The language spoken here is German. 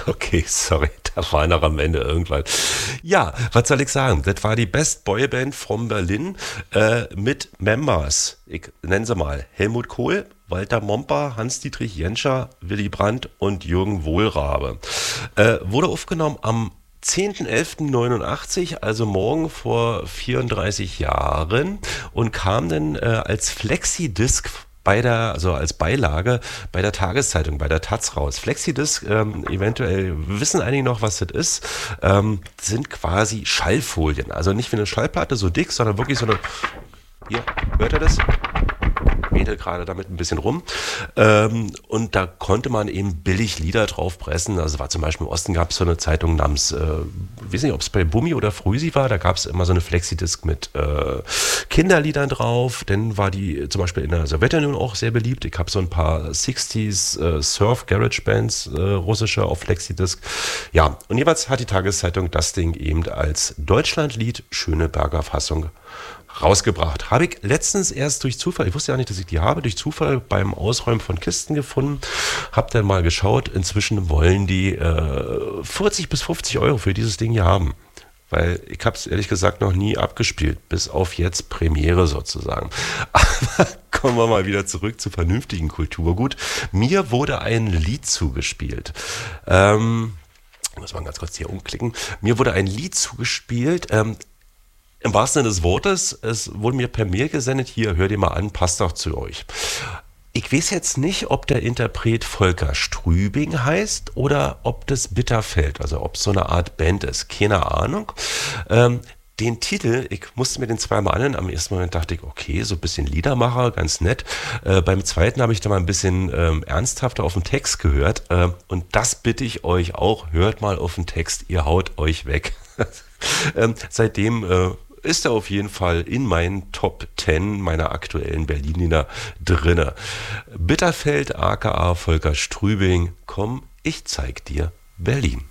Okay, sorry, da war noch am Ende irgendwann. Ja, was soll ich sagen? Das war die Best Boyband von Berlin mit Members. Ich nenne sie mal Helmut Kohl, Walter Momper, Hans-Dietrich Genscher, Willy Brandt und Jürgen Wohlrabe. Wurde aufgenommen am 10.11.89, also morgen vor 34 Jahren und kam dann als Flexidisc also als Beilage bei der Tageszeitung, bei der Taz raus. Flexidisc, eventuell wissen einige noch, was das ist, sind quasi Schallfolien. Also nicht wie eine Schallplatte so dick, sondern wirklich so eine, hier, hört ihr das? Wedel gerade damit ein bisschen rum. Und da konnte man eben billig Lieder drauf pressen. Also war zum Beispiel im Osten gab es so eine Zeitung namens, ich weiß nicht, ob es bei Bummi oder Früsi war, da gab es immer so eine Flexidisc mit Kinderliedern drauf. Dann war die zum Beispiel in der Sowjetunion auch sehr beliebt. Ich habe so ein paar 60s Surf Garage Bands russische auf Flexidisc. Ja, und jeweils hat die Tageszeitung das Ding eben als Deutschlandlied Schöneberger Fassung rausgebracht. Habe ich letztens erst durch Zufall, ich wusste ja nicht, dass ich die habe, durch Zufall beim Ausräumen von Kisten gefunden, habe dann mal geschaut, inzwischen wollen die 40 bis 50 Euro für dieses Ding hier haben. Weil ich habe es ehrlich gesagt noch nie abgespielt, bis auf jetzt Premiere sozusagen. Aber kommen wir mal wieder zurück zu vernünftigen Kulturgut. Mir wurde ein Lied zugespielt. Muss man ganz kurz hier umklicken. Mir wurde ein Lied zugespielt, im wahrsten Sinne des Wortes, es wurde mir per Mail gesendet, hier, hört ihr mal an, passt doch zu euch. Ich weiß jetzt nicht, ob der Interpret Volker Strübing heißt oder ob das Bitterfeld, also ob es so eine Art Band ist, keine Ahnung. Den Titel, ich musste mir den zweimal anhören, am ersten Moment dachte ich, okay, so ein bisschen Liedermacher, ganz nett. Beim zweiten habe ich da mal ein bisschen ernsthafter auf den Text gehört und das bitte ich euch auch, hört mal auf den Text, ihr haut euch weg. Seitdem ist er auf jeden Fall in meinen Top 10 meiner aktuellen Berliner drinne. Bitterfeld, aka Volker Strübing, komm, ich zeig dir Berlin.